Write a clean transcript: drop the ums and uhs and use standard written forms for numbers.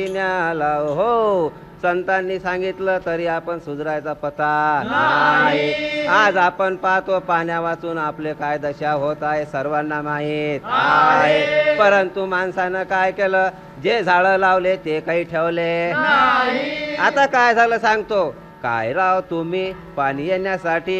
न्याला हो, संतांनी सांगितलं तरी आपण सुधरायचा पता नाही. आज आपण पाहतो पाण्या वाचून आपले काय दशा होत आहे सर्वांना माहीत आहे. परंतु माणसानं काय केलं, जे झाडं लावले ते काही ठेवले नाही. आता काय झालं सांगतो, काय राव तुम्ही पाणी येण्यासाठी